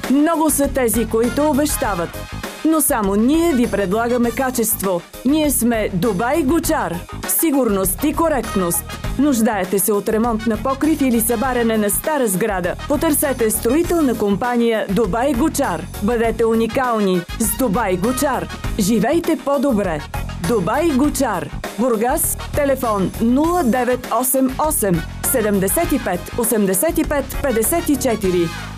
Много са тези, които обещават. Но само ние ви предлагаме качество. Ние сме Дубай Гучар. Сигурност и коректност. Нуждаете се от ремонт на покрив или събаряне на стара сграда? Потърсете строителна компания Дубай Гучар. Бъдете уникални с Дубай Гучар. Живейте по-добре. Дубай Гучар. Бургас. Телефон 0988 75 85 54.